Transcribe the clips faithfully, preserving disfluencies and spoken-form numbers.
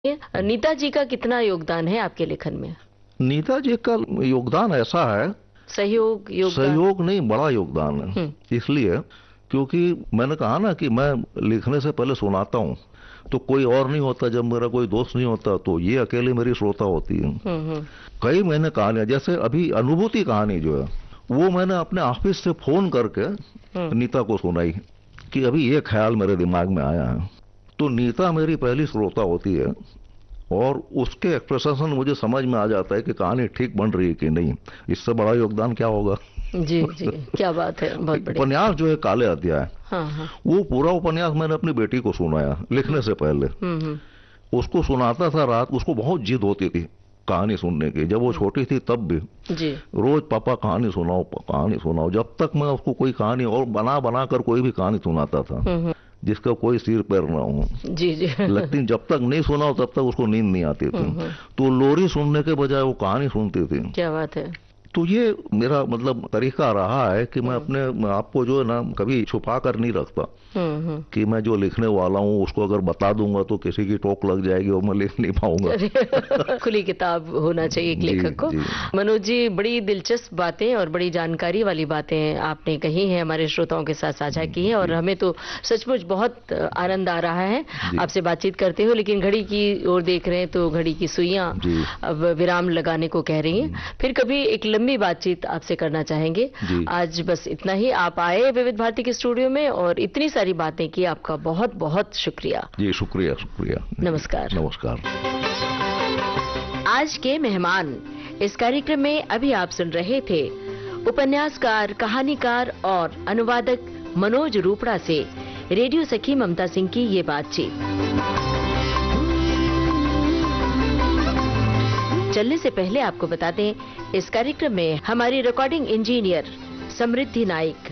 नीता जी का कितना योगदान है आपके लेखन में? नीता जी का योगदान ऐसा है, सहयोग योगदान सहयोग नहीं, बड़ा योगदान है। इसलिए क्योंककि मैंने कहा ना कि मैं लिखने से पहले सुनाता हूँ, तो कोई और नहीं होता, जब मेरा कोई दोस्त नहीं होता तो ये अकेले मेरी श्रोता होती है। कई मैंने कहानियां, जैसे अभी अनुभूति कहानी जो है वो मैंने अपने ऑफिस से फोन करके नीता को सुनाई कि अभी ये ख्याल मेरे दिमाग में आया है। तो नीता मेरी पहली श्रोता होती है और उसके एक्सप्रेशन से मुझे समझ में आ जाता है कि कहानी ठीक बन रही है कि नहीं। इससे बड़ा योगदान क्या होगा। जी जी, क्या बात है, बहुत बढ़िया। उपन्यास जो है काले अध्याय, हाँ हाँ, वो पूरा उपन्यास मैंने अपनी बेटी को सुनाया लिखने से पहले। उसको सुनाता था रात, उसको बहुत जिद होती थी कहानी सुनने की, जब वो छोटी थी तब भी जी। रोज पापा कहानी सुनाओ कहानी सुनाओ, जब तक मैं उसको कोई कहानी और बना बना कर कोई भी कहानी सुनाता था जिसका कोई सिर पैर ना हो। जी जी। लेकिन जब तक नहीं सुनाओ तब तक उसको नींद नहीं आती थी, तो लोरी सुनने के बजाय वो कहानी सुनती थी। क्या बात है। तो ये मेरा मतलब तरीका रहा है कि मैं अपने आपको जो है ना कभी छुपा कर नहीं रखता कि मैं जो लिखने वाला हूँ उसको अगर बता दूंगा तो किसी की टोक लग जाएगी और मैं लिख नहीं पाऊंगा। खुली किताब होना चाहिए एक लेखक को। मनोज जी, बड़ी दिलचस्प बातें और बड़ी जानकारी वाली बातें आपने कही हैं, हमारे श्रोताओं के साथ साझा की है और हमें तो सचमुच बहुत आनंद आ रहा है आपसे बातचीत करते हुए। लेकिन घड़ी की ओर देख रहे हैं तो घड़ी की सुइयां अब विराम लगाने को कह रही हैं। फिर कभी एक लंबी बातचीत आपसे करना चाहेंगे। आज बस इतना ही। आप आए विविध भारती के स्टूडियो में और इतनी सारी बातें की, आपका बहुत बहुत शुक्रिया। जी शुक्रिया शुक्रिया। नमस्कार। नमस्कार। आज के मेहमान इस कार्यक्रम में अभी आप सुन रहे थे उपन्यासकार, कहानीकार और अनुवादक मनोज रूपड़ा से रेडियो सखी ममता सिंह की ये बातचीत। चलने से पहले आपको बता दें, इस कार्यक्रम में हमारी रिकॉर्डिंग इंजीनियर समृद्धि नाइक,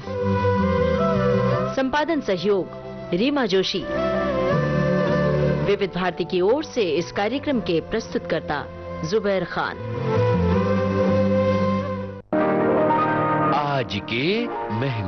संपादन सहयोग रीमा जोशी। विविध भारती की ओर से इस कार्यक्रम के प्रस्तुतकर्ता जुबैर खान। आज के मेहमान